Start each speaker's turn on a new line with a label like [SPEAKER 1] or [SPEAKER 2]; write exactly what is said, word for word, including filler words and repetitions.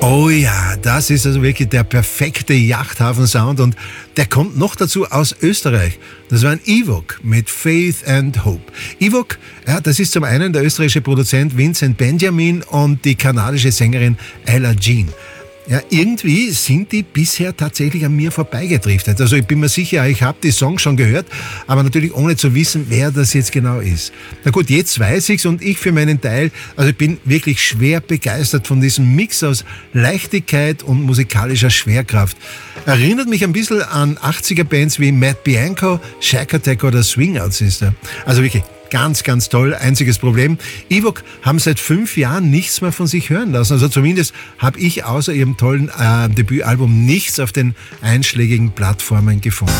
[SPEAKER 1] Oh ja, das ist also wirklich der perfekte Yachthafen-Sound und der kommt noch dazu aus Österreich. Das war ein Evoque mit Faith and Hope. Evoque, ja, das ist zum einen der österreichische Produzent Vincent Benjamin und die kanadische Sängerin Ella Jean. Ja, irgendwie sind die bisher tatsächlich an mir vorbeigedriftet. Also ich bin mir sicher, ich habe die Songs schon gehört, aber natürlich ohne zu wissen, wer das jetzt genau ist. Na gut, jetzt weiß ich's und ich für meinen Teil, also ich bin wirklich schwer begeistert von diesem Mix aus Leichtigkeit und musikalischer Schwerkraft. Erinnert mich ein bisschen an achtziger-Bands wie Matt Bianco, Shack Attack oder Swing Out Sister. Also wirklich ganz, ganz toll. Einziges Problem, Evoque haben seit fünf Jahren nichts mehr von sich hören lassen. Also zumindest habe ich außer ihrem tollen äh, Debütalbum nichts auf den einschlägigen Plattformen gefunden.